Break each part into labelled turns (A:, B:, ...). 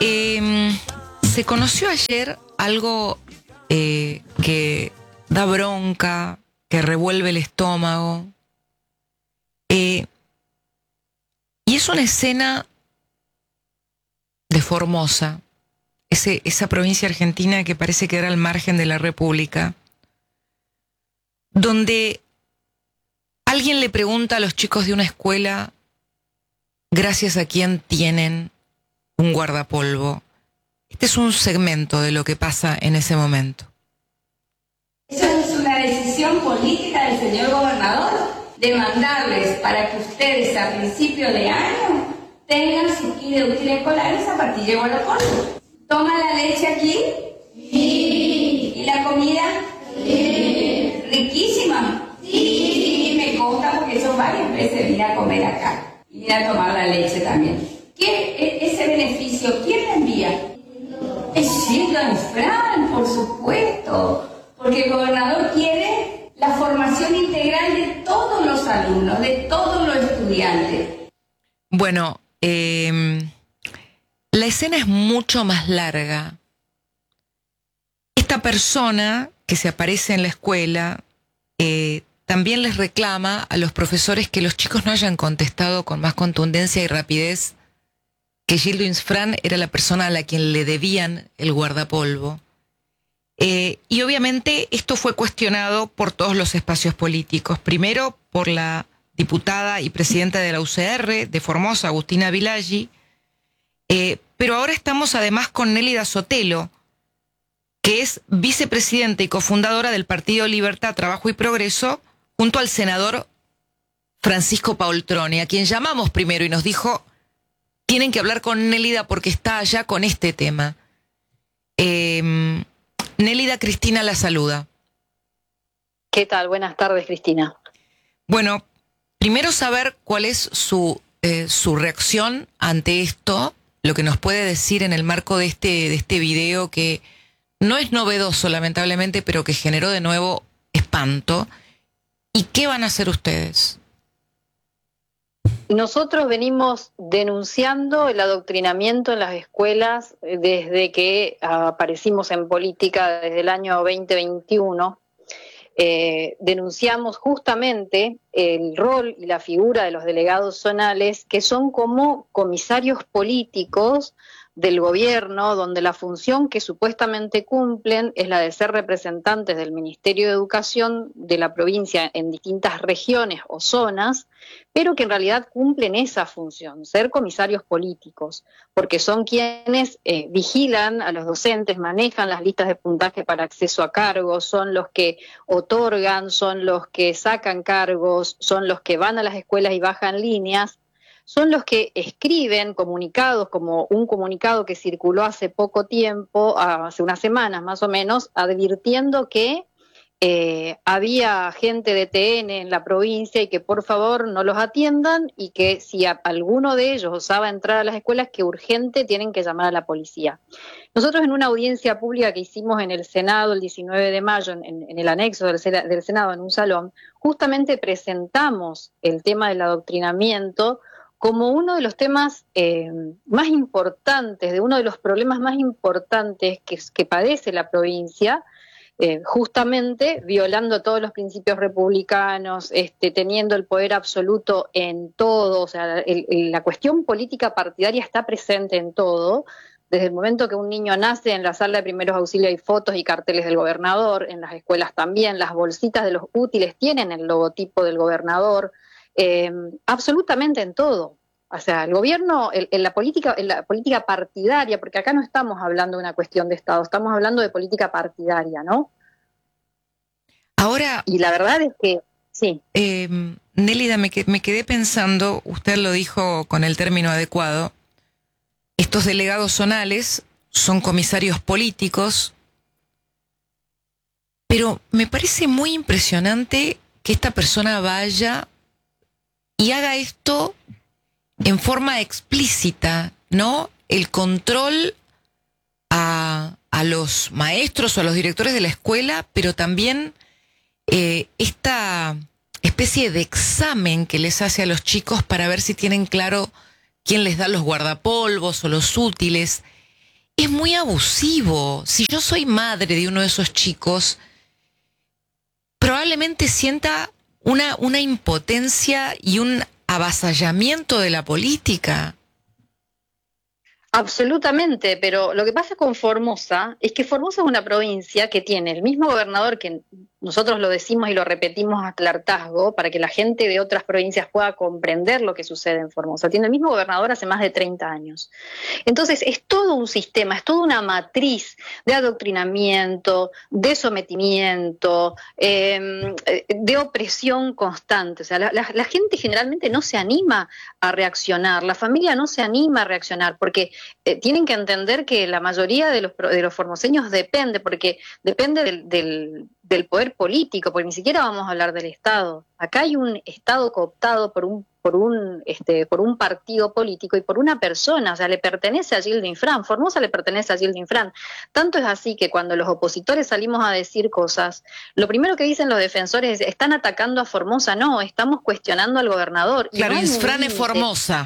A: Se conoció ayer algo que da bronca, que revuelve el estómago. Y es una escena de Formosa, esa provincia argentina que parece quedar al margen de la República, donde alguien le pregunta a los chicos de una escuela gracias a quién tienen un guardapolvo. Este es un segmento de lo que pasa en ese momento.
B: Eso es una decisión política del señor gobernador, de mandarles para que ustedes a principio de año tengan su kit de útiles escolares a partir de guardapolvo. ¿Toma la leche aquí? Sí. ¿Y la comida? Sí. ¿Riquísima? Sí. Me consta porque yo varias veces vine a comer acá y vine a tomar la leche también. Ese beneficio, ¿quién le envía? Es Gildo Infran, por supuesto, porque el gobernador quiere la formación integral de todos los alumnos, de todos los estudiantes.
A: Bueno, la escena es mucho más larga. Esta persona que se aparece en la escuela también les reclama a los profesores que los chicos no hayan contestado con más contundencia y rapidez que Gildo Infran era la persona a la quien le debían el guardapolvo. Y obviamente esto fue cuestionado por todos los espacios políticos. Primero por la diputada y presidenta de la UCR de Formosa, Agustina Vilaggi, pero ahora estamos además con Nélida Sotelo, que es vicepresidenta y cofundadora del Partido Libertad, Trabajo y Progreso, junto al senador Francisco Paoltroni, a quien llamamos primero y nos dijo: tienen que hablar con Nélida porque está allá con este tema. Nélida, Cristina la saluda.
C: ¿Qué tal? Buenas tardes, Cristina.
A: Bueno, primero saber cuál es su reacción ante esto, lo que nos puede decir en el marco de este video que no es novedoso, lamentablemente, pero que generó de nuevo espanto. ¿Y qué van a hacer ustedes?
C: Nosotros venimos denunciando el adoctrinamiento en las escuelas desde que aparecimos en política desde el año 2021. Denunciamos justamente el rol y la figura de los delegados zonales, que son como comisarios políticos del gobierno, donde la función que supuestamente cumplen es la de ser representantes del Ministerio de Educación de la provincia en distintas regiones o zonas, pero que en realidad cumplen esa función, ser comisarios políticos, porque son quienes vigilan a los docentes, manejan las listas de puntaje para acceso a cargos, son los que otorgan, son los que sacan cargos, son los que van a las escuelas y bajan líneas, son los que escriben comunicados, como un comunicado que circuló hace poco tiempo, hace unas semanas más o menos, advirtiendo que había gente de TN en la provincia y que por favor no los atiendan y que si alguno de ellos osaba entrar a las escuelas, que urgente tienen que llamar a la policía. Nosotros en una audiencia pública que hicimos en el Senado el 19 de mayo, en el anexo del Senado, en un salón, justamente presentamos el tema del adoctrinamiento como uno de los temas más importantes, de uno de los problemas más importantes que padece la provincia, justamente violando todos los principios republicanos, teniendo el poder absoluto en todo, o sea, la cuestión política partidaria está presente en todo. Desde el momento que un niño nace, en la sala de primeros auxilios hay fotos y carteles del gobernador, en las escuelas también, las bolsitas de los útiles tienen el logotipo del gobernador, absolutamente en todo. O sea, el gobierno, en la política partidaria, porque acá no estamos hablando de una cuestión de Estado, estamos hablando de política partidaria, ¿no?
A: Ahora,
C: y la verdad es que, sí.
A: Nélida, me quedé pensando, usted lo dijo con el término adecuado, estos delegados zonales son comisarios políticos, pero me parece muy impresionante que esta persona vaya y haga esto en forma explícita, ¿no? El control a los maestros o a los directores de la escuela, pero también esta especie de examen que les hace a los chicos para ver si tienen claro quién les da los guardapolvos o los útiles. es muy abusivo. Si yo soy madre de uno de esos chicos, probablemente sienta una impotencia y un avasallamiento de la política.
C: Absolutamente, pero lo que pasa con Formosa es que Formosa es una provincia que tiene el mismo gobernador, que nosotros lo decimos y lo repetimos hasta el hartazgo para que la gente de otras provincias pueda comprender lo que sucede en Formosa. Tiene el mismo gobernador hace más de 30 años. Entonces es todo un sistema, es toda una matriz de adoctrinamiento, de sometimiento, de opresión constante. O sea, la gente generalmente no se anima a reaccionar, la familia no se anima a reaccionar, porque tienen que entender que la mayoría de los formoseños depende del poder político, porque ni siquiera vamos a hablar del Estado. Acá hay un Estado cooptado por un partido político y por una persona, o sea, le pertenece a Gildo Infran, Formosa le pertenece a Gildo Infran. Tanto es así que cuando los opositores salimos a decir cosas, lo primero que dicen los defensores es: están atacando a Formosa. No, estamos cuestionando al gobernador.
A: Claro,
C: y no
A: Infran es Formosa.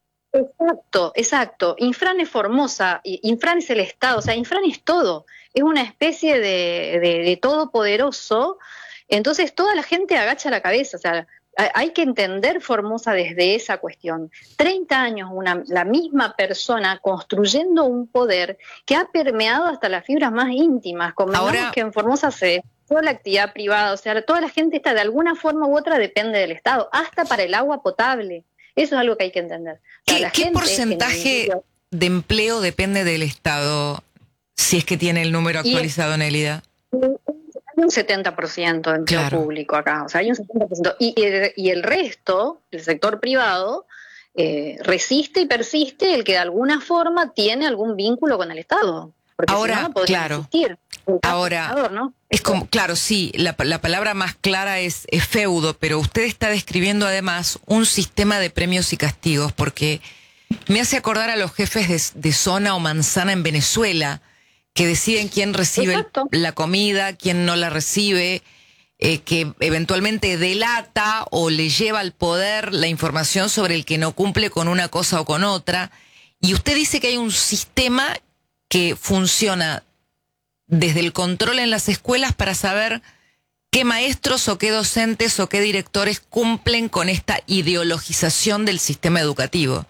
C: Exacto. Infran es Formosa, Infran es el Estado, o sea, Infran es todo. Es una especie de todopoderoso. Entonces toda la gente agacha la cabeza, o sea, hay que entender Formosa desde esa cuestión. 30 años la misma persona construyendo un poder que ha permeado hasta las fibras más íntimas. Convengamos que en Formosa toda la actividad privada, o sea, toda la gente está de alguna forma u otra depende del Estado, hasta para el agua potable. Eso es algo que hay que entender. O sea,
A: ¿Qué porcentaje de empleo depende del Estado, si es que tiene el número actualizado, Nélida?
C: Hay un 70% de empleo público acá, o sea, hay un 70%. Y el resto, el sector privado, resiste y persiste el que de alguna forma tiene algún vínculo con el Estado. Porque
A: ahora,
C: si no, podría existir.
A: Ahora,
C: ¿no?
A: es como, claro, sí, la palabra más clara es feudo, pero usted está describiendo además un sistema de premios y castigos, porque me hace acordar a los jefes de zona o manzana en Venezuela, que deciden quién recibe la comida, quién no la recibe, que eventualmente delata o le lleva al poder la información sobre el que no cumple con una cosa o con otra. Y usted dice que hay un sistema que funciona desde el control en las escuelas para saber qué maestros o qué docentes o qué directores cumplen con esta ideologización del sistema educativo.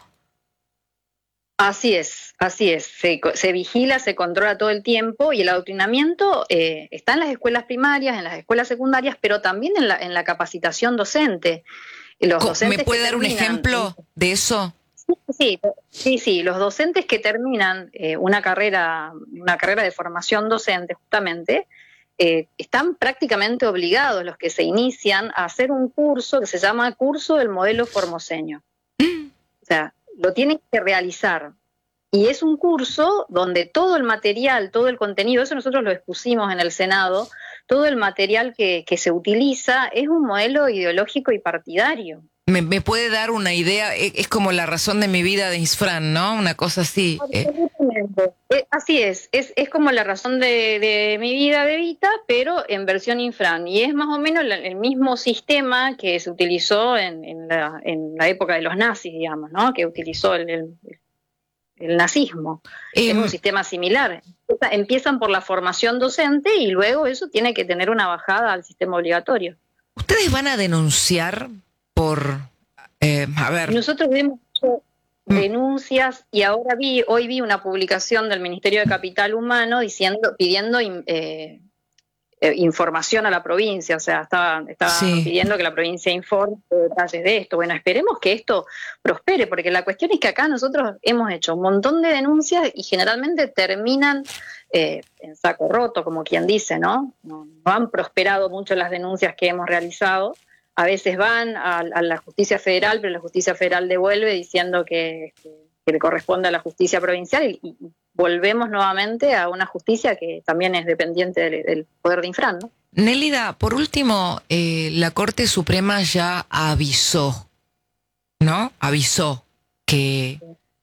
C: Así es. Se vigila, se controla todo el tiempo y el adoctrinamiento está en las escuelas primarias, en las escuelas secundarias, pero también en la capacitación docente. Los docentes
A: ¿Me puede dar un ejemplo de eso?
C: Sí, los docentes que terminan una carrera de formación docente justamente, están prácticamente obligados, los que se inician, a hacer un curso que se llama Curso del Modelo Formoseño. O sea, lo tienen que realizar. Y es un curso donde todo el material, todo el contenido, eso nosotros lo expusimos en el Senado, todo el material que se utiliza es un modelo ideológico y partidario.
A: ¿Me puede dar una idea? Es como La razón de mi vida de Infran, ¿no? Una cosa así.
C: Absolutamente. Así es como La razón de mi vida de Evita, pero en versión Infran. Y es más o menos el mismo sistema que se utilizó en la época de los nazis, digamos, ¿no? Que utilizó el nazismo. Es un sistema similar. Empiezan por la formación docente y luego eso tiene que tener una bajada al sistema obligatorio.
A: ¿Ustedes van a denunciar por, a ver?
C: Nosotros hemos hecho denuncias y hoy vi una publicación del Ministerio de Capital Humano pidiendo información a la provincia, o sea, estaban pidiendo que la provincia informe detalles de esto. Bueno, esperemos que esto prospere, porque la cuestión es que acá nosotros hemos hecho un montón de denuncias y generalmente terminan en saco roto, como quien dice, ¿no? No han prosperado mucho las denuncias que hemos realizado. A veces van a la justicia federal, pero la justicia federal devuelve diciendo que le corresponde a la justicia provincial y volvemos nuevamente a una justicia que también es dependiente del poder de Infran, ¿no?
A: Nélida, por último, la Corte Suprema ya avisó, ¿no? Avisó que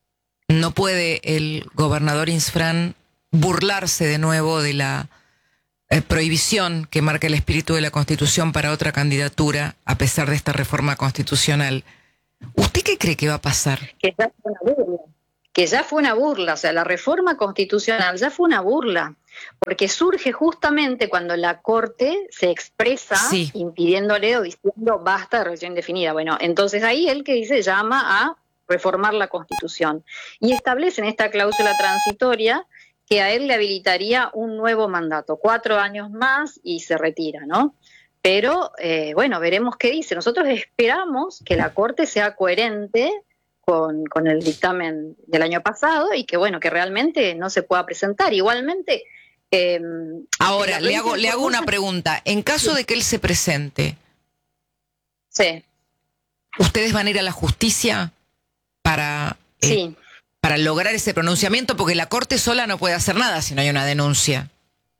A: no puede el gobernador Infran burlarse de nuevo de la prohibición que marca el espíritu de la Constitución para otra candidatura, a pesar de esta reforma constitucional. ¿Usted qué cree que va a pasar?
C: Que ya es una burla. que ya fue una burla, o sea, la reforma constitucional ya fue una burla, porque surge justamente cuando la Corte se expresa impidiéndole o diciendo basta de revisión indefinida. Bueno, entonces ahí él que dice llama a reformar la Constitución y establece en esta cláusula transitoria que a él le habilitaría un nuevo mandato, 4 años más y se retira, ¿no? Pero, bueno, veremos qué dice. Nosotros esperamos que la Corte sea coherente con el dictamen del año pasado y que, bueno, que realmente no se pueda presentar. Igualmente...
A: Ahora, le hago una pregunta. En caso de que él se presente,
C: sí,
A: ¿ustedes van a ir a la justicia para lograr ese pronunciamiento? Porque la Corte sola no puede hacer nada si no hay una denuncia.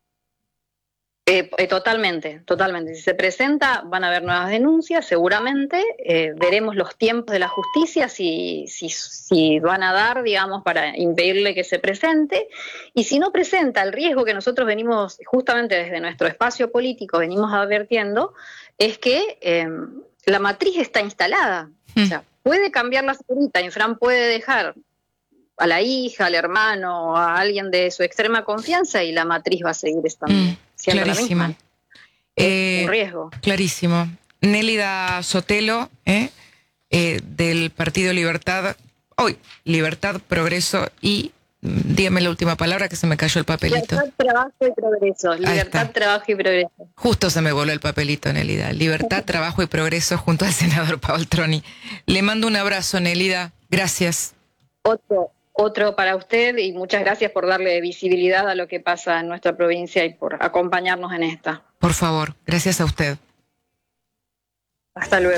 C: Totalmente. Si se presenta, van a haber nuevas denuncias, seguramente. Veremos los tiempos de la justicia, si van a dar, digamos, para impedirle que se presente. Y si no presenta, el riesgo que nosotros venimos, justamente desde nuestro espacio político, venimos advirtiendo, es que la matriz está instalada. O sea, puede cambiar la señorita, Infran puede dejar a la hija, al hermano, a alguien de su extrema confianza y la matriz va a seguir estando.
A: Clarísimo.
C: Un riesgo.
A: Clarísimo. Nélida Sotelo, del Partido Libertad, Libertad, Progreso y, dígame la última palabra que se me cayó el papelito.
C: Libertad, trabajo y progreso. Libertad, trabajo y progreso.
A: Justo se me voló el papelito, Nélida. Libertad, trabajo y progreso junto al senador Paoltroni. Le mando un abrazo, Nélida. Gracias.
C: Otro para usted y muchas gracias por darle visibilidad a lo que pasa en nuestra provincia y por acompañarnos en esta.
A: Por favor, gracias a usted.
C: Hasta luego.